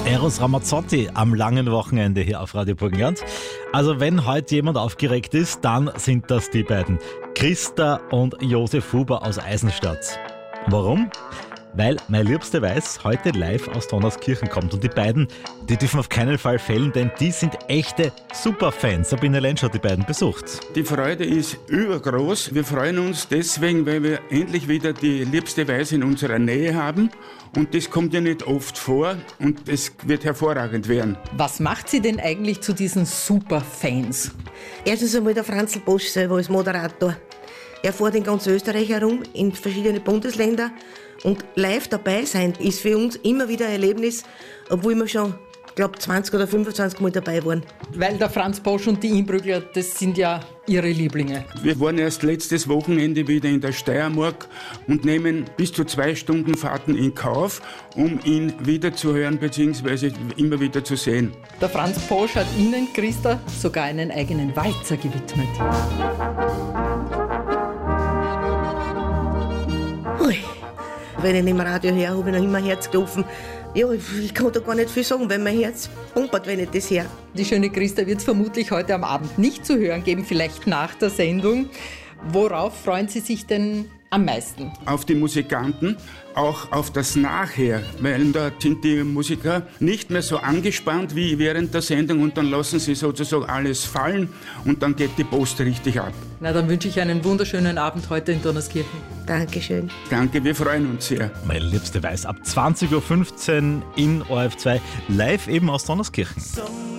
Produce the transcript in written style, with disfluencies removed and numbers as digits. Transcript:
Eros Ramazzotti am langen Wochenende hier auf Radio Burgenland. Also wenn heute jemand aufgeregt ist, dann sind das die beiden. Christa und Josef Huber aus Eisenstadt. Warum? Weil mein Liebste Weiß heute live aus Donauskirchen kommt. Und die beiden, die dürfen auf keinen Fall fehlen, denn die sind echte Superfans. Sabine Lensch hat die beiden besucht. Die Freude ist übergroß. Wir freuen uns deswegen, weil wir endlich wieder die Liebste Weiß in unserer Nähe haben. Und das kommt ja nicht oft vor und es wird hervorragend werden. Was macht sie denn eigentlich zu diesen Superfans? Erstens einmal der Franzl Bosch selber als Moderator. Er fährt in ganz Österreich herum, in verschiedene Bundesländer. Und live dabei sein ist für uns immer wieder ein Erlebnis, obwohl wir schon, glaube 20 oder 25 Mal dabei waren. Weil der Franz Bosch und die Inbrügler, das sind ja ihre Lieblinge. Wir waren erst letztes Wochenende wieder in der Steiermark und nehmen bis zu 2 Stunden Fahrten in Kauf, um ihn wieder zu hören bzw. immer wieder zu sehen. Der Franz Bosch hat Ihnen, Christa, sogar einen eigenen Walzer gewidmet. Ui. Wenn ich ihn im Radio höre, habe ich noch immer Herz gelaufen. Ja, ich kann da gar nicht viel sagen, weil mein Herz pumpert, wenn ich das höre. Die schöne Christa wird es vermutlich heute am Abend nicht zu hören geben, vielleicht nach der Sendung. Worauf freuen Sie sich denn am meisten? Auf die Musikanten, auch auf das Nachher, weil da sind die Musiker nicht mehr so angespannt wie während der Sendung und dann lassen sie sozusagen alles fallen und dann geht die Post richtig ab. Na, dann wünsche ich einen wunderschönen Abend heute in Donauskirchen. Dankeschön. Danke, wir freuen uns sehr. Mein Liebste Weiß ab 20.15 Uhr in ORF2 live eben aus Donauskirchen.